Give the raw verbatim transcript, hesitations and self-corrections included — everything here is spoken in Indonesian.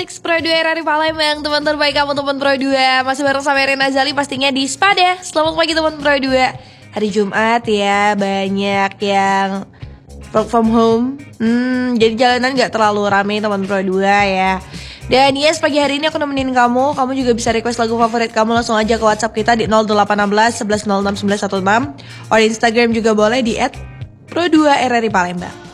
Mix Pro dua R R I Palembang. Teman terbaik kamu teman Pro dua. Masih bareng sama Rina Zali pastinya di Spada. Selamat pagi teman Pro dua. Hari Jumat ya, banyak yang work from home. Hmm, jadi jalanan gak terlalu rame teman Pro dua ya. Dan yes, pagi hari ini aku nemenin kamu. Kamu juga bisa request lagu favorit kamu langsung aja ke WhatsApp kita di nol delapan satu enam satu satu nol enam sembilan satu enam. Atau di Instagram juga boleh di et pro dua R R I Palembang.